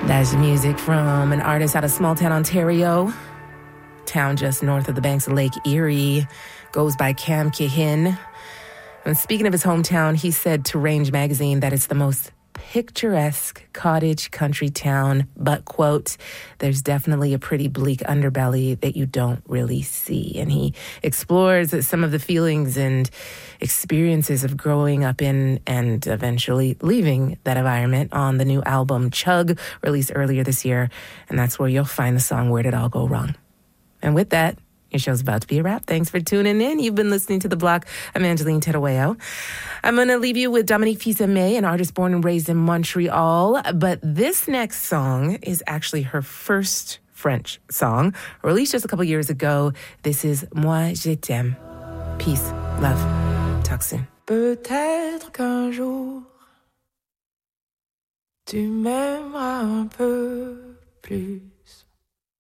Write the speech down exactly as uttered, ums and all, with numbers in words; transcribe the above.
That's music from an artist out of small town Ontario, town just north of the banks of Lake Erie, goes by Cam Kehin. And speaking of his hometown, he said to Range Magazine that it's the most picturesque cottage country town, but, quote, there's definitely a pretty bleak underbelly that you don't really see. And he explores some of the feelings and experiences of growing up in and eventually leaving that environment on the new album Chug, released earlier this year. And that's where you'll find the song Where Did It All Go Wrong? And with that, your show's about to be a wrap. Thanks for tuning in. You've been listening to The Block. I'm Angeline Tedaweo. I'm going to leave you with Dominique Fils-Aimé, an artist born and raised in Montreal. But this next song is actually her first French song, released just a couple years ago. This is Moi, je t'aime. Peace, love. Talk soon. Peut-être qu'un jour, tu m'aimeras un peu plus.